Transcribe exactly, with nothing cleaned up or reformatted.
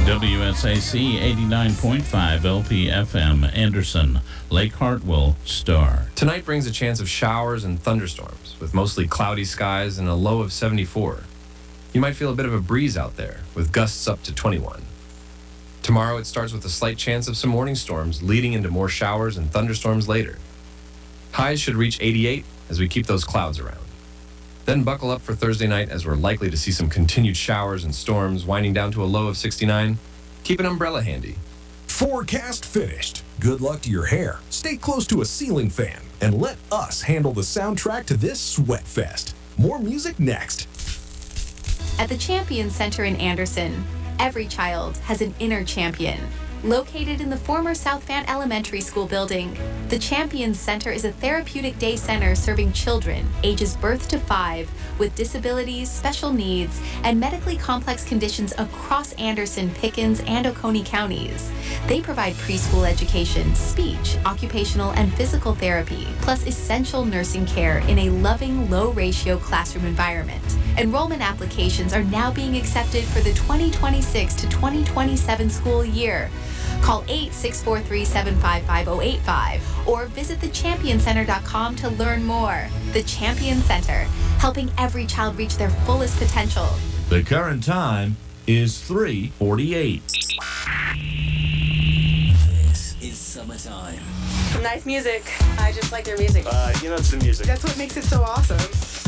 W S A C eighty-nine point five L P F M, Anderson, Lake Hartwell, Star. Tonight brings a chance of showers and thunderstorms, with mostly cloudy skies and a low of seventy-four. You might feel a bit of a breeze out there, with gusts up to twenty-one. Tomorrow it starts with a slight chance of some morning storms, leading into more showers and thunderstorms later. Highs should reach eighty-eight as we keep those clouds around. Then buckle up for Thursday night, as we're likely to see some continued showers and storms, winding down to a low of sixty-nine. Keep an umbrella handy. Forecast finished. Good luck to your hair. Stay close to a ceiling fan and let us handle the soundtrack to this sweat fest. More music next. At the Champion Center in Anderson, every child has an inner champion. Located in the former South Van Elementary School building, the Champions Center is a therapeutic day center serving children ages birth to five with disabilities, special needs, and medically complex conditions across Anderson, Pickens, and Oconee counties. They provide preschool education, speech, occupational, and physical therapy, plus essential nursing care in a loving, low-ratio classroom environment. Enrollment applications are now being accepted for the twenty twenty-six to twenty twenty-seven school year. Call eight six four three, seven five five, zero eight five or visit the champion center dot com to learn more. The Champion Center, helping every child reach their fullest potential. The current time is three forty-eight. This is summertime. Nice music. I just like their music. Uh, you know, it's the music. That's what makes it so awesome.